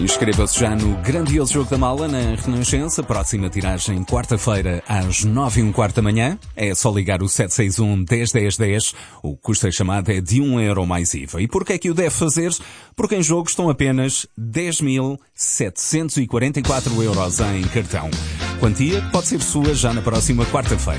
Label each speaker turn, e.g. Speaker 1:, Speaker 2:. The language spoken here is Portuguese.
Speaker 1: Inscreva-se já no grandioso Jogo da Mala na Renascença, próxima tiragem quarta-feira às 9h15 da manhã. É só ligar o 761 10 10 10. O custo da chamada é de €1 mais IVA. E porquê é que o deve fazer? Porque em jogo estão apenas 10.744 € em cartão. Quantia que pode ser sua já na próxima quarta-feira.